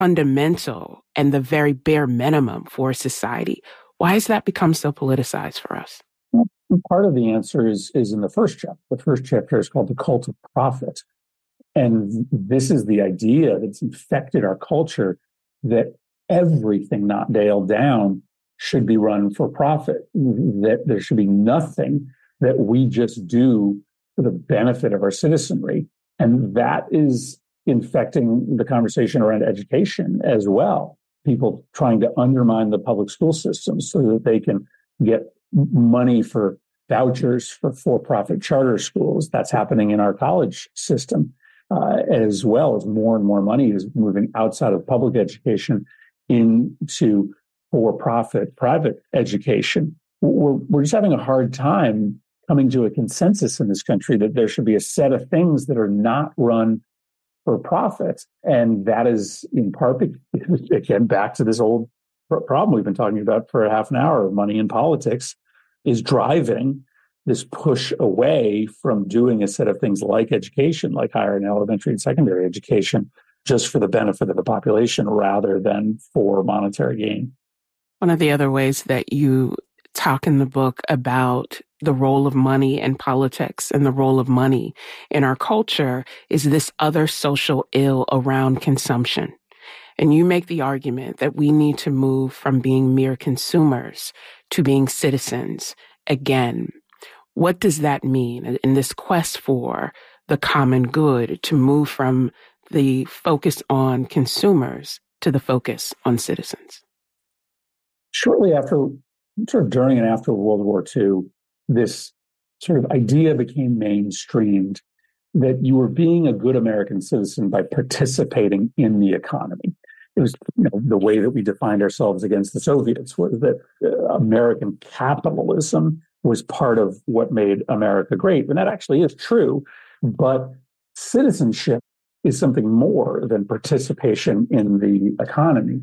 fundamental and the very bare minimum for society. Why has that become so politicized for us? Well, part of the answer is in the first chapter. The first chapter is called The Cult of Profit. And this is the idea that's infected our culture, that everything not nailed down should be run for profit, that there should be nothing that we just do for the benefit of our citizenry. And that is infecting the conversation around education as well. People trying to undermine the public school system so that they can get money for vouchers for-profit charter schools. That's happening in our college system, as well as more and more money is moving outside of public education into for-profit private education. We're just having a hard time coming to a consensus in this country that there should be a set of things that are not run for profit. And that is in part, again, back to this old problem we've been talking about for a half an hour. Money in politics is driving this push away from doing a set of things like education, like higher and elementary and secondary education, just for the benefit of the population rather than for monetary gain. One of the other ways that you talk in the book about the role of money in politics and the role of money in our culture is this other social ill around consumption. And you make the argument that we need to move from being mere consumers to being citizens again. What does that mean in this quest for the common good, to move from the focus on consumers to the focus on citizens? Shortly after, sort of during and after World War II, this sort of idea became mainstreamed that you were being a good American citizen by participating in the economy. It was, the way that we defined ourselves against the Soviets was that American capitalism was part of what made America great. And that actually is true. But citizenship is something more than participation in the economy.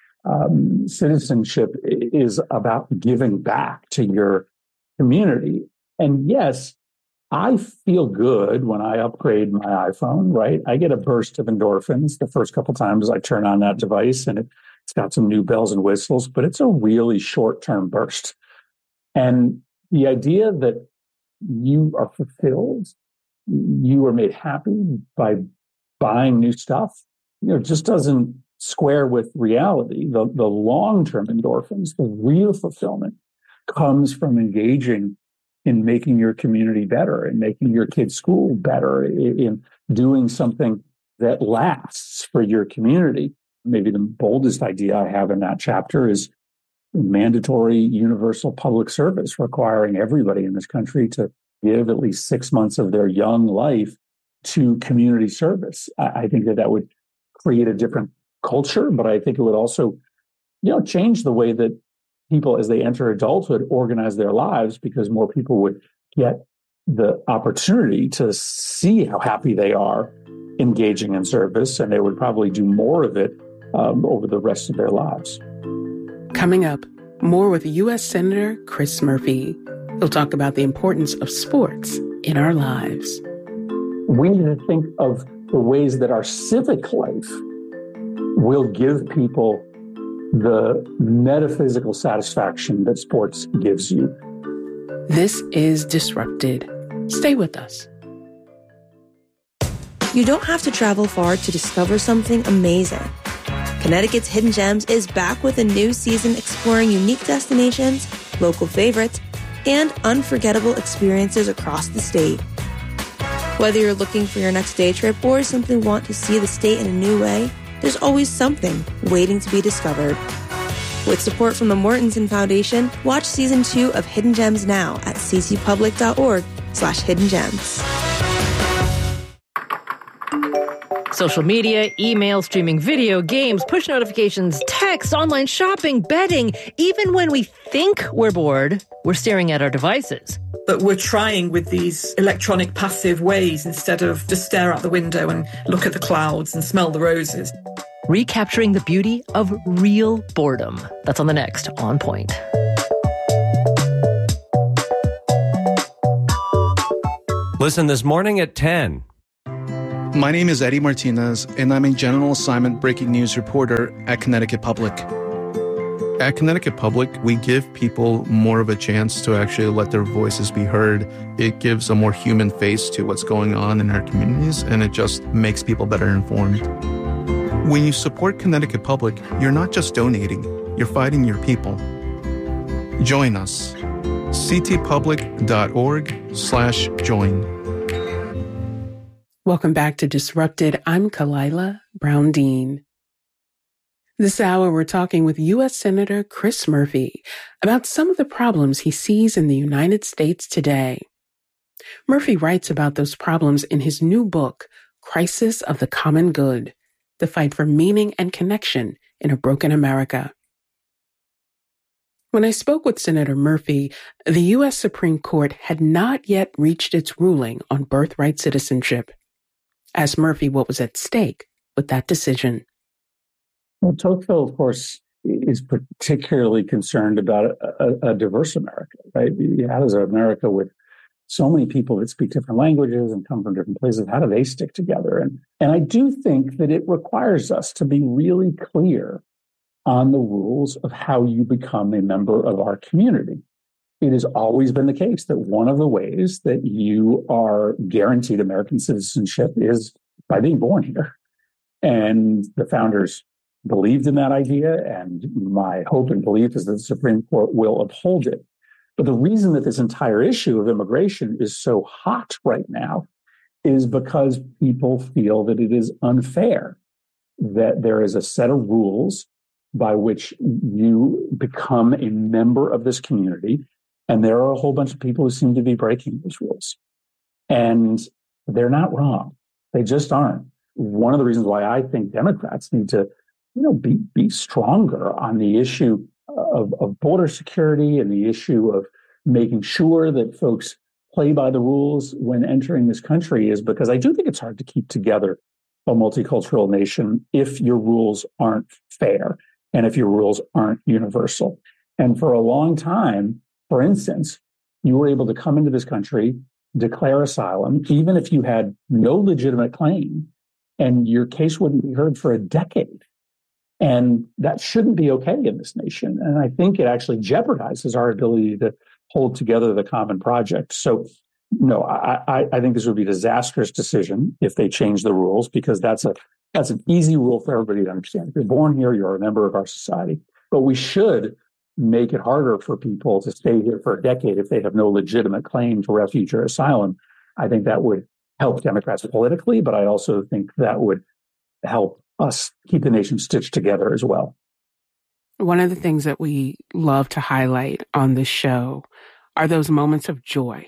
Citizenship is about giving back to your community. And yes, I feel good when I upgrade my iPhone, right? I get a burst of endorphins the first couple times I turn on that device, and it's got some new bells and whistles, but it's a really short-term burst. And the idea that you are fulfilled, you are made happy by buying new stuff, just doesn't square with reality. The long-term endorphins, the real fulfillment, comes from engaging in making your community better, in making your kids' school better, in doing something that lasts for your community. Maybe the boldest idea I have in that chapter is mandatory universal public service, requiring everybody in this country to give at least 6 months of their young life to community service. I think that would create a different culture, but I think it would also, change the way that people, as they enter adulthood, organize their lives, because more people would get the opportunity to see how happy they are engaging in service, and they would probably do more of it over the rest of their lives. Coming up, more with U.S. Senator Chris Murphy. He'll talk about the importance of sports in our lives. We need to think of the ways that our civic life will give people the metaphysical satisfaction that sports gives you. This is Disrupted. Stay with us. You don't have to travel far to discover something amazing. Connecticut's Hidden Gems is back with a new season exploring unique destinations, local favorites, and unforgettable experiences across the state. Whether you're looking for your next day trip or simply want to see the state in a new way, there's always something waiting to be discovered. With support from the Mortensen Foundation, watch Season 2 of Hidden Gems now at ccpublic.org/Hidden Gems. Social media, email, streaming video, games, push notifications, text, online shopping, betting. Even when we think we're bored, we're staring at our devices. But we're trying with these electronic passive ways instead of just stare out the window and look at the clouds and smell the roses. Recapturing the beauty of real boredom. That's on the next On Point. Listen this morning at 10. My name is Eddie Martinez, and I'm a general assignment breaking news reporter at Connecticut Public. At Connecticut Public, we give people more of a chance to actually let their voices be heard. It gives a more human face to what's going on in our communities, and it just makes people better informed. When you support Connecticut Public, you're not just donating, you're fighting your people. Join us. ctpublic.org/join. Welcome back to Disrupted. I'm Kalila Brown Dean. This hour, we're talking with U.S. Senator Chris Murphy about some of the problems he sees in the United States today. Murphy writes about those problems in his new book, Crisis of the Common Good: The Fight for Meaning and Connection in a Broken America. When I spoke with Senator Murphy, the U.S. Supreme Court had not yet reached its ruling on birthright citizenship. Asked Murphy what was at stake with that decision. Well, Tocqueville, of course, is particularly concerned about a diverse America, right? How does America with so many people that speak different languages and come from different places, how do they stick together? And I do think that it requires us to be really clear on the rules of how you become a member of our community. It has always been the case that one of the ways that you are guaranteed American citizenship is by being born here. And the founders believed in that idea, and my hope and belief is that the Supreme Court will uphold it. But the reason that this entire issue of immigration is so hot right now is because people feel that it is unfair, that there is a set of rules by which you become a member of this community. And there are a whole bunch of people who seem to be breaking those rules. And they're not wrong. They just aren't. One of the reasons why I think Democrats need to, be stronger on the issue of border security and the issue of making sure that folks play by the rules when entering this country is because I do think it's hard to keep together a multicultural nation if your rules aren't fair and if your rules aren't universal. And for a long time, for instance, you were able to come into this country, declare asylum, even if you had no legitimate claim, and your case wouldn't be heard for a decade. And that shouldn't be okay in this nation. And I think it actually jeopardizes our ability to hold together the common project. So, no, I think this would be a disastrous decision if they change the rules, because that's an easy rule for everybody to understand. If you're born here, you're a member of our society. But we should make it harder for people to stay here for a decade if they have no legitimate claim to refuge or asylum. I think that would help Democrats politically, but I also think that would help us keep the nation stitched together as well. One of the things that we love to highlight on this show are those moments of joy.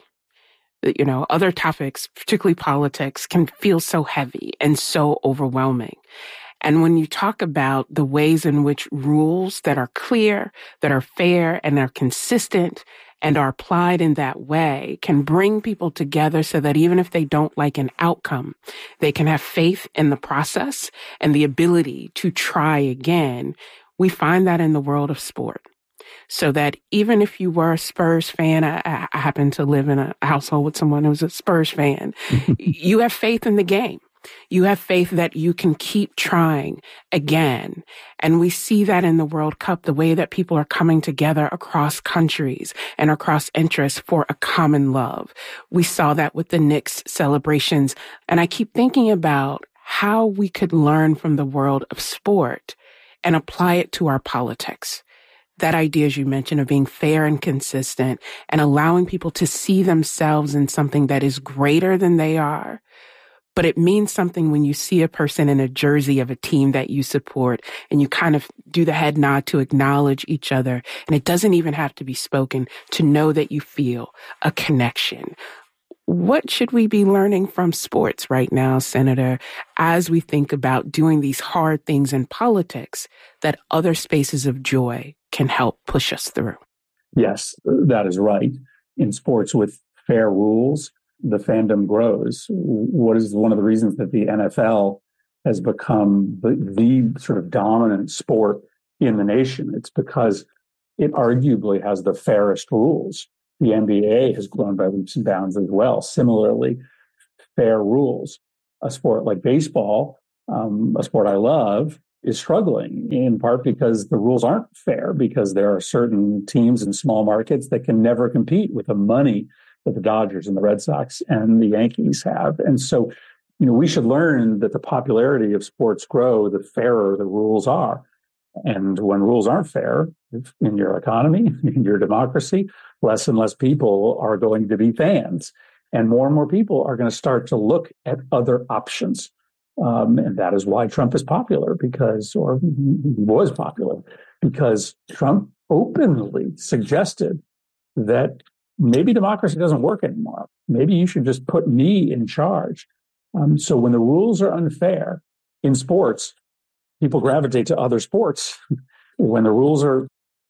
Other topics, particularly politics, can feel so heavy and so overwhelming. And when you talk about the ways in which rules that are clear, that are fair, and are consistent, and are applied in that way can bring people together so that even if they don't like an outcome, they can have faith in the process and the ability to try again. We find that in the world of sport. So that even if you were a Spurs fan, I happen to live in a household with someone who's a Spurs fan, you have faith in the game. You have faith that you can keep trying again. And we see that in the World Cup, the way that people are coming together across countries and across interests for a common love. We saw that with the Knicks celebrations. And I keep thinking about how we could learn from the world of sport and apply it to our politics. That idea, as you mentioned, of being fair and consistent and allowing people to see themselves in something that is greater than they are. But it means something when you see a person in a jersey of a team that you support and you kind of do the head nod to acknowledge each other. And it doesn't even have to be spoken to know that you feel a connection. What should we be learning from sports right now, Senator, as we think about doing these hard things in politics that other spaces of joy can help push us through? Yes, that is right. In sports with fair rules, the fandom grows. What is one of the reasons that the NFL has become the sort of dominant sport in the nation? It's because it arguably has the fairest rules. The NBA has grown by leaps and bounds as well. Similarly, fair rules. a sport like baseball, a sport I love, is struggling in part because the rules aren't fair, because there are certain teams in small markets that can never compete with the money that the Dodgers and the Red Sox and the Yankees have. And so, we should learn that the popularity of sports grow the fairer the rules are. And when rules aren't fair in your economy, in your democracy, less and less people are going to be fans. And more people are going to start to look at other options. And that is why Trump is popular, or was popular, because Trump openly suggested that maybe democracy doesn't work anymore. Maybe you should just put me in charge. So when the rules are unfair in sports, people gravitate to other sports. When the rules are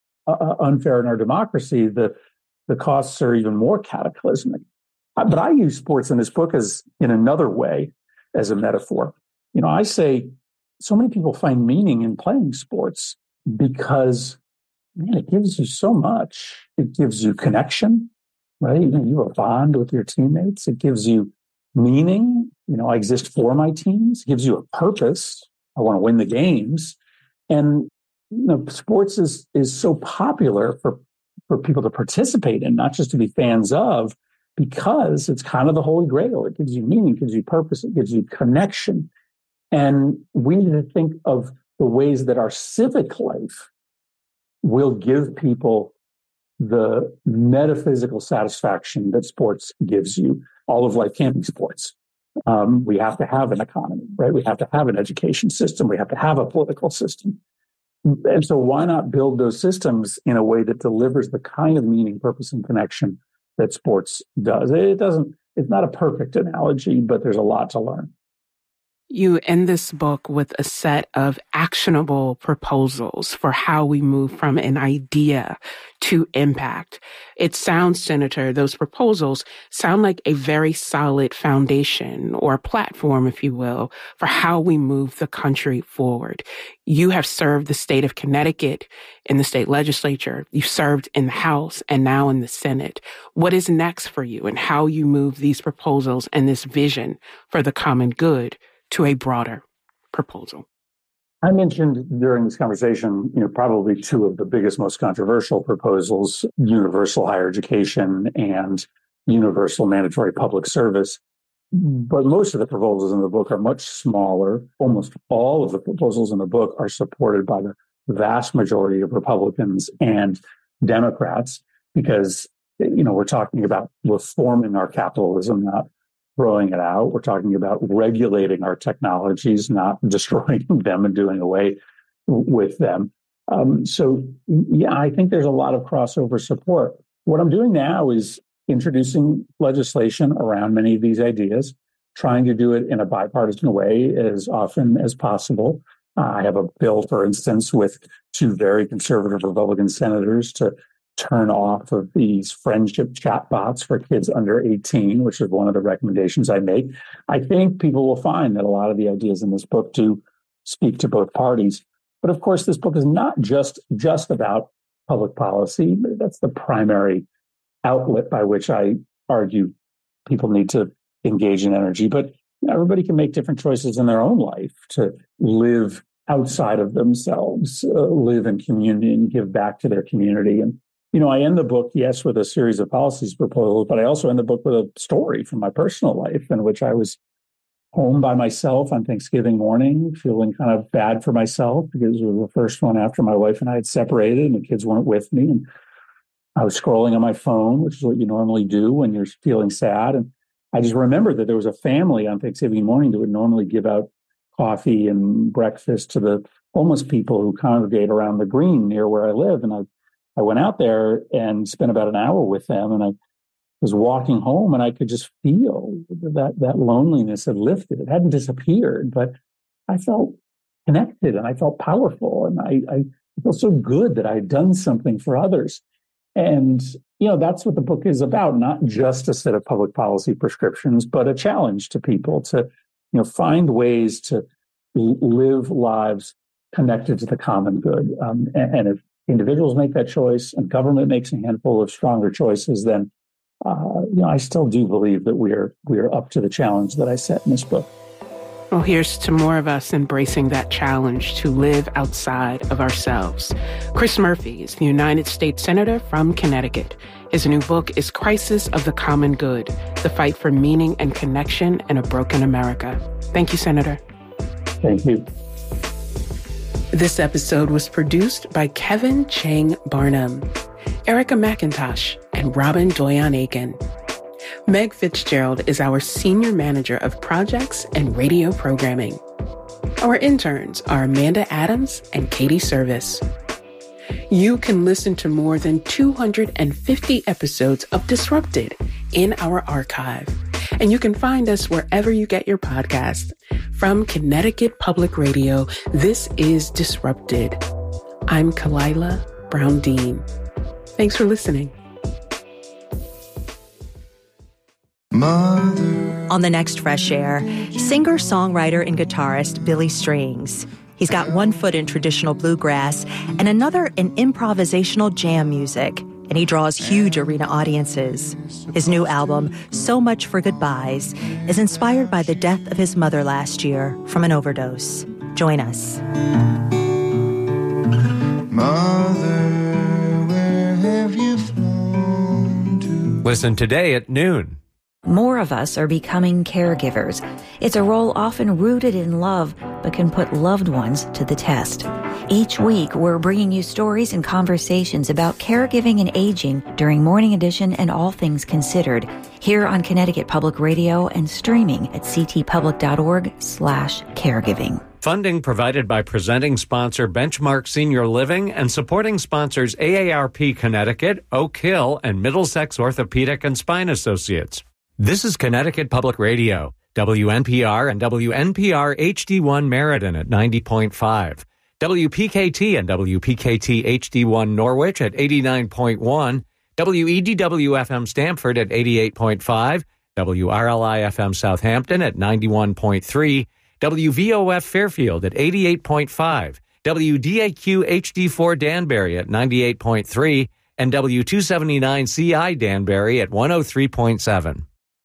unfair in our democracy, the costs are even more cataclysmic. But I use sports in this book in another way, as a metaphor. I say so many people find meaning in playing sports because, it gives you so much. It gives you connection, right? You have a bond with your teammates. It gives you meaning. I exist for my teams. It gives you a purpose. I want to win the games. And, sports is so popular for people to participate in, not just to be fans of, because it's kind of the Holy Grail. It gives you meaning, it gives you purpose, it gives you connection. And we need to think of the ways that our civic life will give people the metaphysical satisfaction that sports gives you. All of life can't be sports. We have to have an economy, right? We have to have an education system. We have to have a political system. And so why not build those systems in a way that delivers the kind of meaning, purpose, and connection that sports does? It's not a perfect analogy, but there's a lot to learn. You end this book with a set of actionable proposals for how we move from an idea to impact. It sounds, Senator, those proposals sound like a very solid foundation or platform, if you will, for how we move the country forward. You have served the state of Connecticut in the state legislature. You've served in the House and now in the Senate. What is next for you and how you move these proposals and this vision for the common good to a broader proposal? I mentioned during this conversation, probably two of the biggest, most controversial proposals: universal higher education and universal mandatory public service. But most of the proposals in the book are much smaller. Almost all of the proposals in the book are supported by the vast majority of Republicans and Democrats, because, we're talking about reforming our capitalism, not throwing it out. We're talking about regulating our technologies, not destroying them and doing away with them. I think there's a lot of crossover support. What I'm doing now is introducing legislation around many of these ideas, trying to do it in a bipartisan way as often as possible. I have a bill, for instance, with two very conservative Republican senators to turn off of these friendship chatbots for kids under 18, which is one of the recommendations I make. I think people will find that a lot of the ideas in this book do speak to both parties. But of course, this book is not just about public policy. That's the primary outlet by which I argue people need to engage in energy. But everybody can make different choices in their own life to live outside of themselves, live in community and give back to their community. And I end the book, yes, with a series of policies proposals, but I also end the book with a story from my personal life in which I was home by myself on Thanksgiving morning, feeling kind of bad for myself because it was the first one after my wife and I had separated and the kids weren't with me. And I was scrolling on my phone, which is what you normally do when you're feeling sad. And I just remembered that there was a family on Thanksgiving morning that would normally give out coffee and breakfast to the homeless people who congregate around the green near where I live. And I went out there and spent about an hour with them, and I was walking home and I could just feel that loneliness had lifted. It hadn't disappeared, but I felt connected and I felt powerful. And I felt so good that I had done something for others. And, that's what the book is about, not just a set of public policy prescriptions, but a challenge to people to, find ways to live lives connected to the common good. And if individuals make that choice and government makes a handful of stronger choices, then I still do believe that we are up to the challenge that I set in this book. Well, here's to more of us embracing that challenge to live outside of ourselves. Chris Murphy is the United States Senator from Connecticut. His new book is Crisis of the Common Good, the fight for meaning and connection in a broken America. Thank you, Senator. Thank you. This episode was produced by Kevin Chang Barnum, Erica McIntosh, and Robin Doyon-Aiken. Meg Fitzgerald is our Senior Manager of Projects and Radio Programming. Our interns are Amanda Adams and Katie Service. You can listen to more than 250 episodes of Disrupted in our archive. And you can find us wherever you get your podcasts. From Connecticut Public Radio, this is Disrupted. I'm Kalila Brown-Dean. Thanks for listening. Mother. On the next Fresh Air, singer, songwriter, and guitarist Billy Strings. He's got one foot in traditional bluegrass and another in improvisational jam music, and he draws huge arena audiences. His new album, So Much for Goodbyes, is inspired by the death of his mother last year from an overdose. Join us. Mother, where have you flown to? Listen today at noon. More of us are becoming caregivers. It's a role often rooted in love, but can put loved ones to the test. Each week, we're bringing you stories and conversations about caregiving and aging during Morning Edition and All Things Considered, here on Connecticut Public Radio and streaming at ctpublic.org/caregiving. Funding provided by presenting sponsor Benchmark Senior Living and supporting sponsors AARP Connecticut, Oak Hill, and Middlesex Orthopedic and Spine Associates. This is Connecticut Public Radio, WNPR and WNPR HD1 Meriden at 90.5, WPKT and WPKT HD1 Norwich at 89.1, WEDW-FM Stamford at 88.5, WRLI-FM Southampton at 91.3, WVOF Fairfield at 88.5, WDAQ HD4 Danbury at 98.3, and W279CI Danbury at 103.7.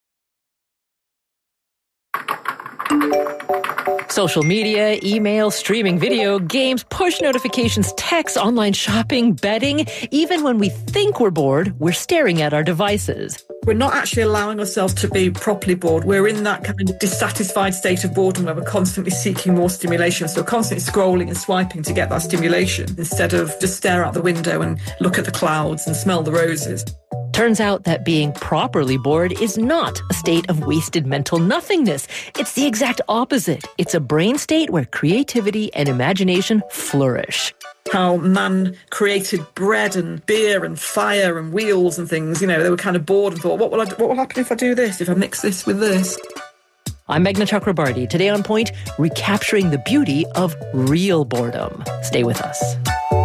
Social media, email, streaming video, games, push notifications, text, online shopping, betting. Even when we think we're bored, we're staring at our devices. We're not actually allowing ourselves to be properly bored. We're in that kind of dissatisfied state of boredom where we're constantly seeking more stimulation. So we're constantly scrolling and swiping to get that stimulation instead of just stare out the window and look at the clouds and smell the roses. Turns out that being properly bored is not a state of wasted mental nothingness. It's the exact opposite. It's a brain state where creativity and imagination flourish. How man created bread and beer and fire and wheels and things. You know, they were kind of bored and thought, what will happen if I do this, if I mix this with this? I'm Meghna Chakrabarti. Today on Point, recapturing the beauty of real boredom. Stay with us.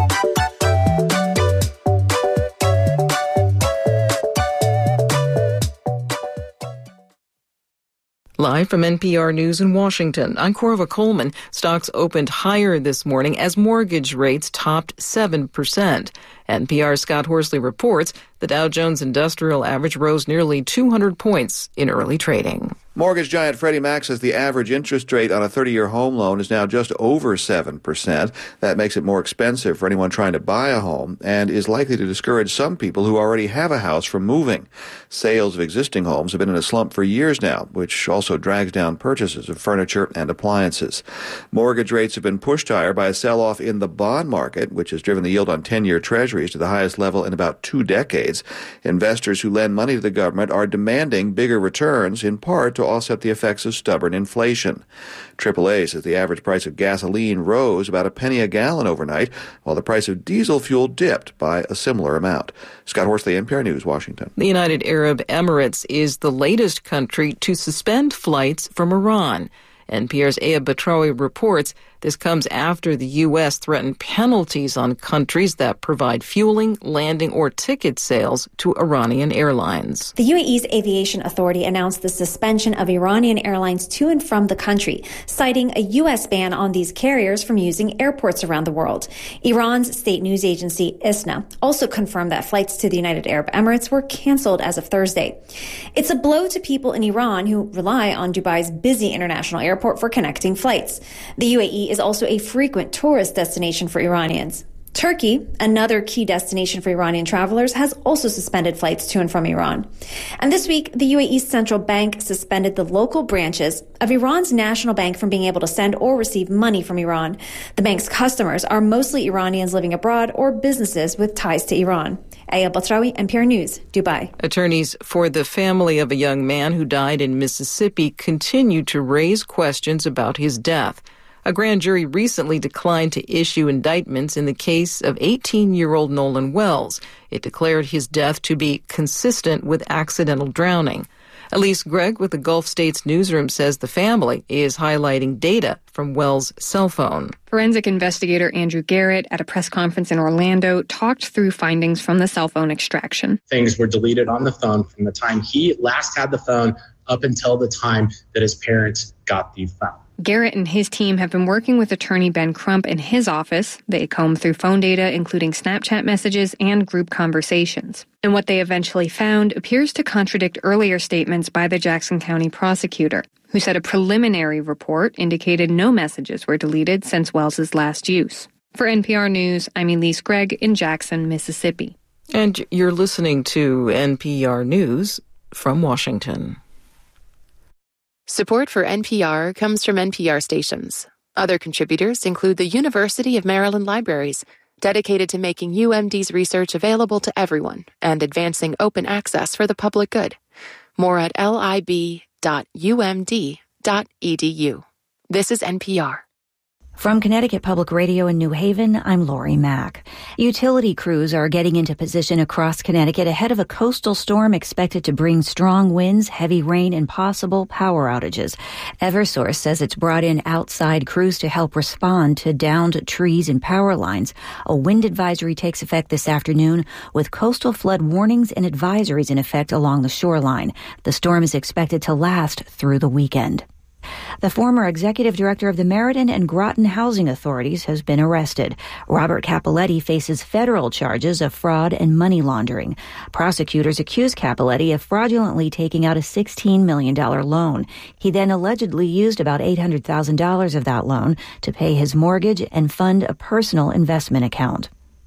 Live from NPR News in Washington, I'm Corva Coleman. Stocks opened higher this morning as mortgage rates topped 7%. NPR's Scott Horsley reports the Dow Jones Industrial Average rose nearly 200 points in early trading. Mortgage giant Freddie Mac says the average interest rate on a 30-year home loan is now just over 7%. That makes it more expensive for anyone trying to buy a home and is likely to discourage some people who already have a house from moving. Sales of existing homes have been in a slump for years now, which also drags down purchases of furniture and appliances. Mortgage rates have been pushed higher by a sell-off in the bond market, which has driven the yield on 10-year treasuries to the highest level in about 2 decades. Investors who lend money to the government are demanding bigger returns, in part to offset the effects of stubborn inflation. AAA says the average price of gasoline rose about a penny a gallon overnight, while the price of diesel fuel dipped by a similar amount. Scott Horsley, NPR News, Washington. The United Arab Emirates is the latest country to suspend flights from Iran. NPR's Ayab Batrawi reports this comes after the U.S. threatened penalties on countries that provide fueling, landing, or ticket sales to Iranian airlines. The UAE's Aviation Authority announced the suspension of Iranian airlines to and from the country, citing a U.S. ban on these carriers from using airports around the world. Iran's state news agency, ISNA, also confirmed that flights to the United Arab Emirates were canceled as of Thursday. It's a blow to people in Iran who rely on Dubai's busy international airport airport for connecting flights. The UAE is also a frequent tourist destination for Iranians. Turkey, another key destination for Iranian travelers, has also suspended flights to and from Iran. And this week, the UAE's central bank suspended the local branches of Iran's national bank from being able to send or receive money from Iran. The bank's customers are mostly Iranians living abroad or businesses with ties to Iran. Aya Batrawi, NPR News, Dubai. Attorneys for the family of a young man who died in Mississippi continue to raise questions about his death. A grand jury recently declined to issue indictments in the case of 18-year-old Nolan Wells. It declared his death to be consistent with accidental drowning. Elise Gregg with the Gulf States newsroom says the family is highlighting data from Wells' cell phone. Forensic investigator Andrew Garrett at a press conference in Orlando talked through findings from the cell phone extraction. Things were deleted on the phone from the time he last had the phone up until the time that his parents got the phone. Garrett and his team have been working with attorney Ben Crump in his office. They combed through phone data, including Snapchat messages and group conversations. And what they eventually found appears to contradict earlier statements by the Jackson County prosecutor, who said a preliminary report indicated no messages were deleted since Wells's last use. For NPR News, I'm Elise Gregg in Jackson, Mississippi. And you're listening to NPR News from Washington. Support for NPR comes from NPR stations. Other contributors include the University of Maryland Libraries, dedicated to making UMD's research available to everyone and advancing open access for the public good. More at lib.umd.edu. This is NPR. From Connecticut Public Radio in New Haven, I'm Lori Mack. Utility crews are getting into position across Connecticut ahead of a coastal storm expected to bring strong winds, heavy rain, and possible power outages. Eversource says it's brought in outside crews to help respond to downed trees and power lines. A wind advisory takes effect this afternoon with coastal flood warnings and advisories in effect along the shoreline. The storm is expected to last through the weekend. The former executive director of the Meriden and Groton Housing Authorities has been arrested. Robert Capoletti faces federal charges of fraud and money laundering. Prosecutors accuse Capoletti of fraudulently taking out a $16 million loan. He then allegedly used about $800,000 of that loan to pay his mortgage and fund a personal investment account.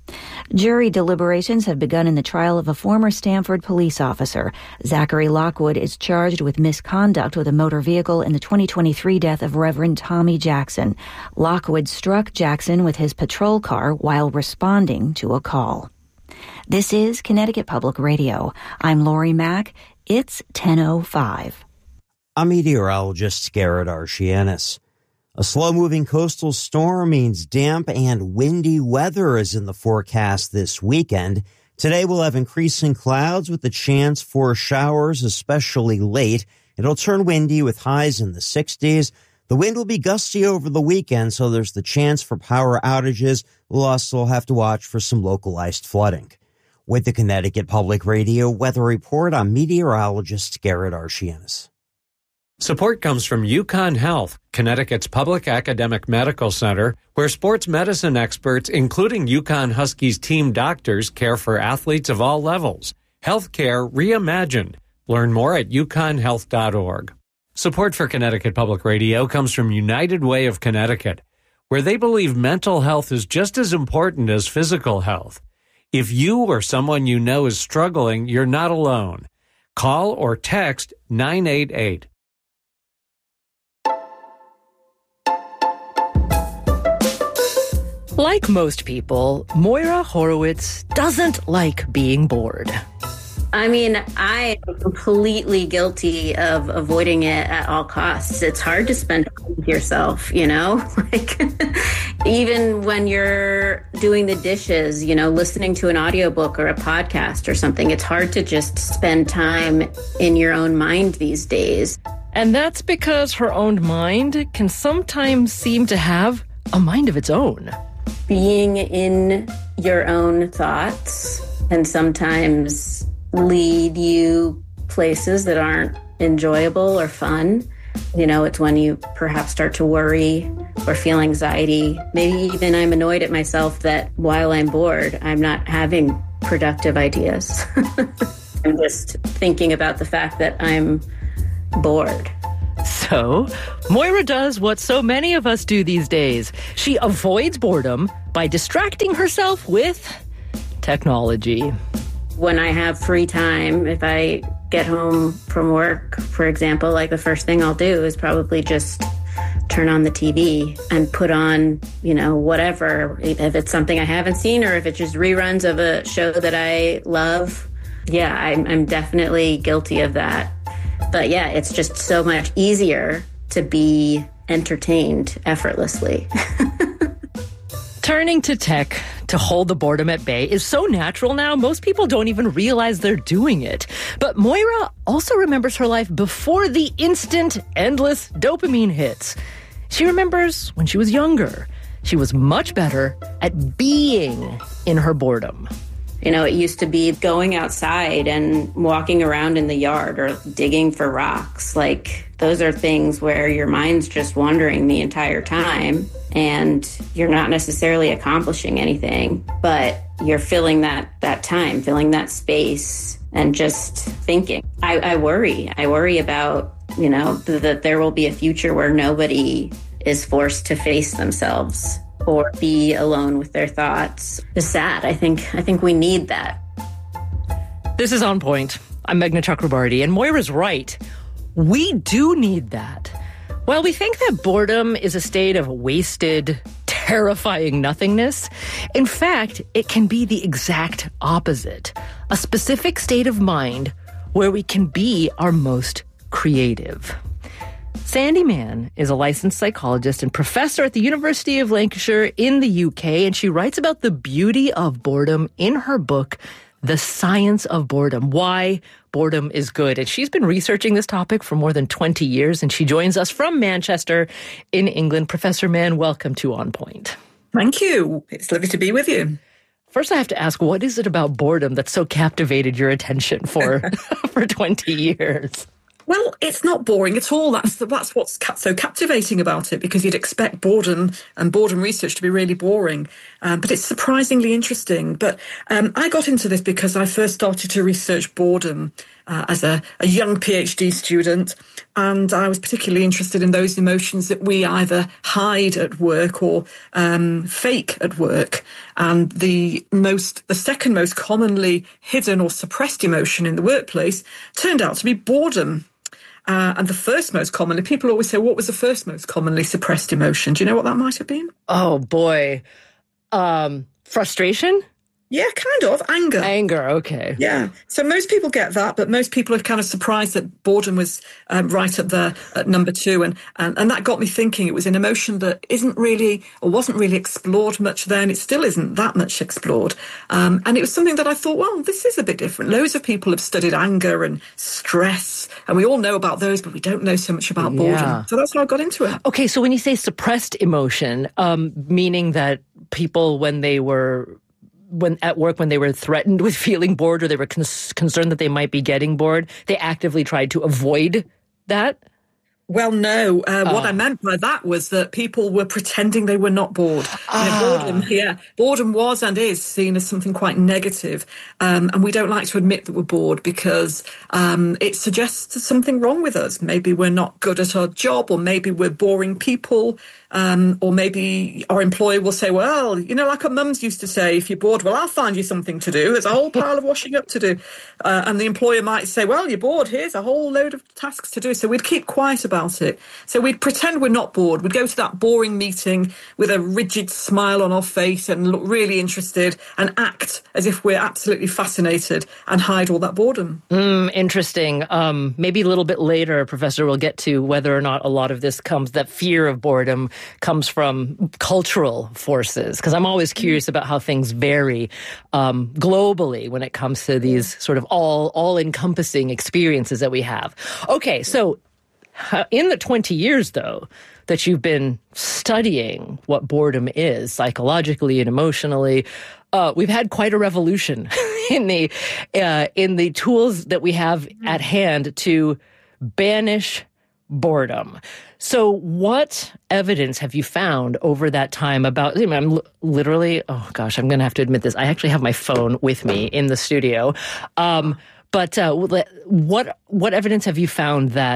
Jury deliberations have begun in the trial of a former Stamford police officer. Zachary Lockwood is charged with misconduct with a motor vehicle in the 2023 death of Reverend Tommy Jackson. Lockwood struck Jackson with his patrol car while responding to a call. This is Connecticut Public Radio. I'm Lori Mack. It's 10:05. I'm meteorologist Garrett Archianis. A slow-moving coastal storm means damp and windy weather is in the forecast this weekend. Today we'll have increasing clouds with the chance for showers, especially late. It'll turn windy with highs in the 60s. The wind will be gusty over the weekend, so there's the chance for power outages. We'll also have to watch for some localized flooding. With the Connecticut Public Radio Weather Report, I'm meteorologist Garrett Archianis. Support comes from UConn Health, Connecticut's public academic medical center, where sports medicine experts, including UConn Huskies team doctors, care for athletes of all levels. Healthcare reimagined. Learn more at uconnhealth.org. Support for Connecticut Public Radio comes from United Way of Connecticut, where they believe mental health is just as important as physical health. If you or someone you know is struggling, you're not alone. Call or text 988. Like most people, Moira Horowitz doesn't like being bored. I mean, I am completely guilty of avoiding it at all costs. It's hard to spend time with yourself, you know? Like, even when you're doing the dishes, you know, listening to an audiobook or a podcast or something, it's hard to just spend time in your own mind these days. And that's because her own mind can sometimes seem to have a mind of its own. Being in your own thoughts and sometimes lead you places that aren't enjoyable or fun. You know, it's when you perhaps start to worry or feel anxiety. Maybe even I'm annoyed at myself that while I'm bored, I'm not having productive ideas. I'm just thinking about the fact that I'm bored. So, Moira does what so many of us do these days. She avoids boredom by distracting herself with technology. When I have free time, if I get home from work, for example, like the first thing I'll do is probably just turn on the TV and put on, whatever, if it's something I haven't seen or if it's just reruns of a show that I love. Yeah, I'm definitely guilty of that. But yeah, it's just so much easier to be entertained effortlessly. Turning to tech to hold the boredom at bay is so natural now, most people don't even realize they're doing it. But Moira also remembers her life before the instant, endless dopamine hits. She remembers when she was younger. She was much better at being in her boredom. It used to be going outside and walking around in the yard or digging for rocks. Like, those are things where your mind's just wandering the entire time and you're not necessarily accomplishing anything, but you're filling that time, filling that space and just thinking. I worry about, that there will be a future where nobody is forced to face themselves or be alone with their thoughts. It's sad. I think we need that. This is On Point. I'm Meghna Chakrabarti, and Moira's right. We do need that. While we think that boredom is a state of wasted, terrifying nothingness, in fact, it can be the exact opposite. A specific state of mind where we can be our most creative. Sandy Mann is a licensed psychologist and professor at the University of Lancashire in the UK, and she writes about the beauty of boredom in her book, The Science of Boredom, Why Boredom is Good. And she's been researching this topic for more than 20 years, and she joins us from Manchester in England. Professor Mann, welcome to On Point. Thank you. It's lovely to be with you. First, I have to ask, what is it about boredom that so captivated your attention for 20 years? Well, it's not boring at all. That's what's so captivating about it, because you'd expect boredom and boredom research to be really boring. But it's surprisingly interesting. But I got into this because I first started to research boredom as a young PhD student. And I was particularly interested in those emotions that we either hide at work or fake at work. And the second most commonly hidden or suppressed emotion in the workplace turned out to be boredom. And the first most commonly, people always say, what was the first most commonly suppressed emotion? Do you know what that might have been? Oh, boy. Frustration? Yeah, kind of. Anger. Anger, okay. Yeah. So most people get that, but most people are kind of surprised that boredom was right up there at number 2. And that got me thinking. It was an emotion that isn't really or wasn't really explored much then. It still isn't that much explored. And it was something that I thought, well, this is a bit different. Loads of people have studied anger and stress, and we all know about those, but we don't know so much about boredom. Yeah. So that's how I got into it. Okay, so when you say suppressed emotion, meaning that people, when at work, when they were threatened with feeling bored or they were concerned that they might be getting bored, they actively tried to avoid that? Well, no. What I meant by that was that people were pretending they were not bored. Boredom was and is seen as something quite negative. And we don't like to admit that we're bored because it suggests something wrong with us. Maybe we're not good at our job, or maybe we're boring people. Or maybe our employer will say, well, like our mums used to say, if you're bored, well, I'll find you something to do. There's a whole pile of washing up to do. And the employer might say, well, you're bored. Here's a whole load of tasks to do. So we'd keep quiet about it. So we'd pretend we're not bored. We'd go to that boring meeting with a rigid smile on our face and look really interested and act as if we're absolutely fascinated and hide all that boredom. Interesting. Maybe a little bit later, Professor, we'll get to whether or not a lot of this that fear of boredom comes from cultural forces, because I'm always curious about how things vary globally when it comes to these sort of all-encompassing experiences that we have. Okay, so in the 20 years, though, that you've been studying what boredom is psychologically and emotionally, we've had quite a revolution in the tools that we have at hand to banish boredom. So what evidence have you found over that time about, I'm literally, oh gosh, I'm going to have to admit this. I actually have my phone with me in the studio. But what evidence have you found that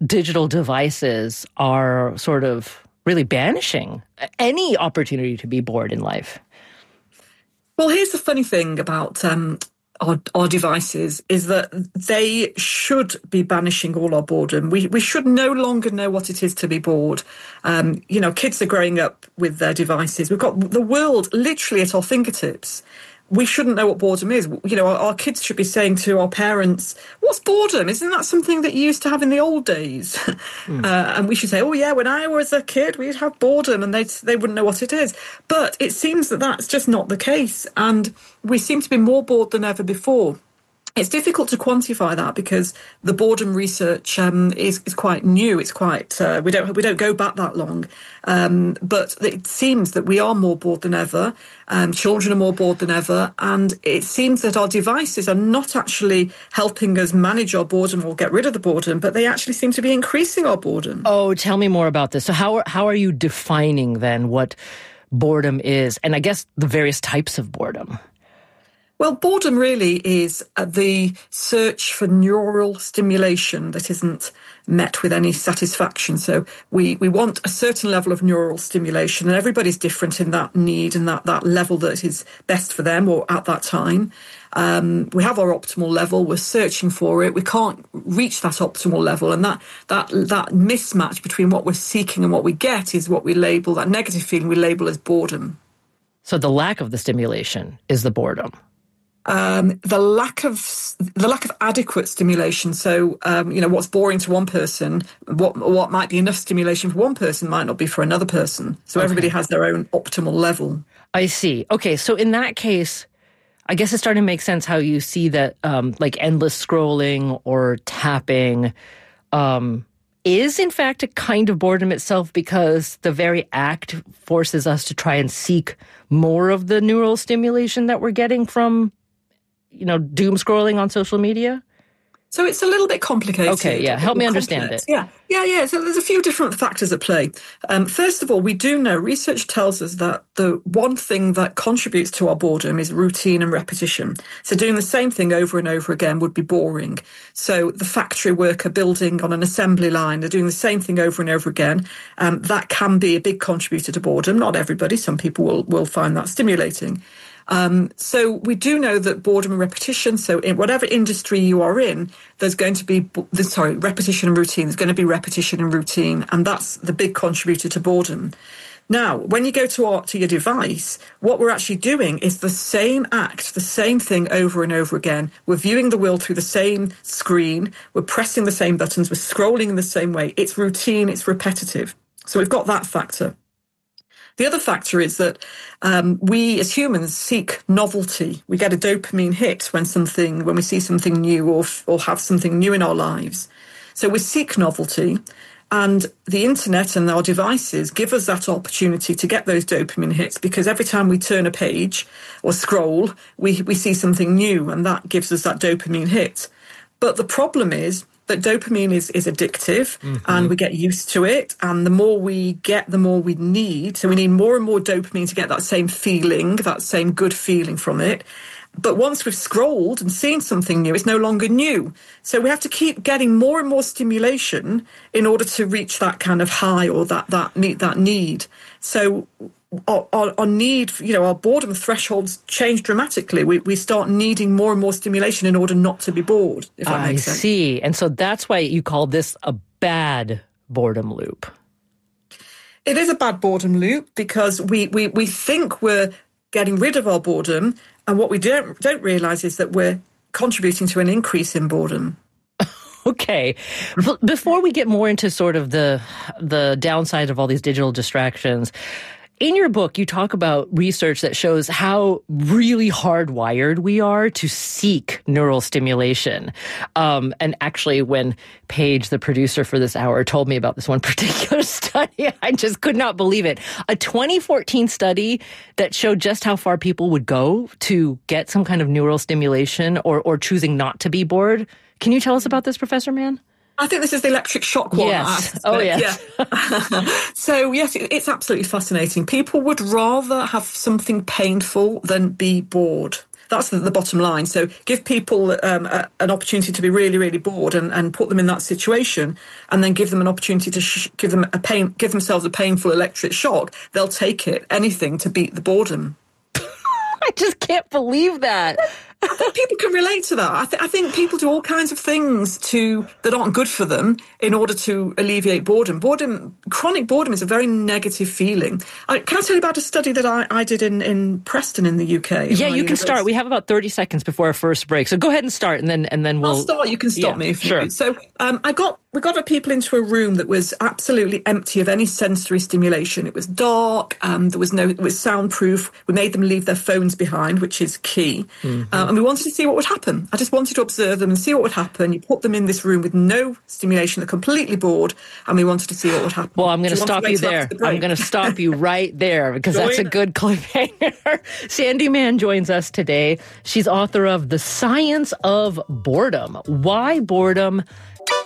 digital devices are sort of really banishing any opportunity to be bored in life. Well, here's the funny thing about our devices is that they should be banishing all our boredom. We should no longer know what it is to be bored. Kids are growing up with their devices. We've got the world literally at our fingertips. We shouldn't know what boredom is. Our kids should be saying to our parents, what's boredom? Isn't that something that you used to have in the old days? And we should say, oh, yeah, when I was a kid, we'd have boredom, and they wouldn't know what it is. But it seems that that's just not the case. And we seem to be more bored than ever before. It's difficult to quantify that because the boredom research is quite new. It's quite we don't go back that long, but it seems that we are more bored than ever. Children are more bored than ever, and it seems that our devices are not actually helping us manage our boredom or get rid of the boredom, but they actually seem to be increasing our boredom. Oh, tell me more about this. So how are you defining then what boredom is, and I guess the various types of boredom? Well, boredom really is the search for neural stimulation that isn't met with any satisfaction. So we want a certain level of neural stimulation, and everybody's different in that need and that level that is best for them or at that time. We have our optimal level. We're searching for it. We can't reach that optimal level, and that mismatch between what we're seeking and what we get is what we label, that negative feeling we label as boredom. So the lack of the stimulation is the boredom. The lack of adequate stimulation. So, what's boring to one person, what might be enough stimulation for one person might not be for another person. So everybody has their own optimal level. I see. Okay, so in that case, I guess it's starting to make sense how you see that like endless scrolling or tapping is in fact a kind of boredom itself, because the very act forces us to try and seek more of the neural stimulation that we're getting from doom scrolling on social media? So it's a little bit complicated. Okay, yeah. Help me understand it. Yeah. So there's a few different factors at play. First of all, we do know, research tells us that the one thing that contributes to our boredom is routine and repetition. So doing the same thing over and over again would be boring. So the factory worker building on an assembly line, they're doing the same thing over and over again. That can be a big contributor to boredom. Not everybody. Some people will find that stimulating. So we do know that boredom and repetition, so in whatever industry you are in, there's going to be, repetition and routine. There's going to be repetition and routine, and that's the big contributor to boredom. Now, when you go to your device, what we're actually doing is the same act, the same thing over and over again. We're viewing the world through the same screen. We're pressing the same buttons. We're scrolling in the same way. It's routine. It's repetitive. So we've got that factor. The other factor is that we as humans seek novelty. We get a dopamine hit when we see something new or have something new in our lives. So we seek novelty, and the internet and our devices give us that opportunity to get those dopamine hits, because every time we turn a page or scroll, we see something new, and that gives us that dopamine hit. But the problem is that dopamine is addictive, and we get used to it, and the more we get, the more we need. So we need more and more dopamine to get that same feeling, that same good feeling from it. But once we've scrolled and seen something new, it's no longer new. So we have to keep getting more and more stimulation in order to reach that kind of high or that need. So our need, our boredom thresholds change dramatically. We start needing more and more stimulation in order not to be bored, if that makes sense. I see. And so that's why you call this a bad boredom loop. It is a bad boredom loop because we think we're getting rid of our boredom, and what we don't realise is that we're contributing to an increase in boredom. Okay. Before we get more into sort of the downside of all these digital distractions, in your book, you talk about research that shows how really hardwired we are to seek neural stimulation. And actually, when Paige, the producer for this hour, told me about this one particular study, I just could not believe it. A 2014 study that showed just how far people would go to get some kind of neural stimulation or choosing not to be bored. Can you tell us about this, Professor Mann? I think this is the electric shock one. Yes. Oh, yes. Yeah. So, yes, it's absolutely fascinating. People would rather have something painful than be bored. That's the bottom line. So give people an opportunity to be really, really bored and put them in that situation, and then give them an opportunity to give themselves a painful electric shock. They'll take it, anything to beat the boredom. I just can't believe that. I think people can relate to that. I think people do all kinds of things that aren't good for them in order to alleviate boredom. Chronic boredom is a very negative feeling. Can I tell you about a study that I did in Preston in the UK? Yeah, you can start. We have about 30 seconds before our first break, so go ahead and start, and then we'll... I'll start. You can stop me if you sure. need. So we got people into a room that was absolutely empty of any sensory stimulation. It was dark. It was soundproof. We made them leave their phones behind, which is key. Mm-hmm. And we wanted to see what would happen. I just wanted to observe them and see what would happen. You put them in this room with no stimulation. They're completely bored, and we wanted to see what would happen. Well, I'm going to stop you there. I'm going to stop you right there, because that's a good cliffhanger. Sandi Mann joins us today. She's author of The Science of Boredom. Why boredom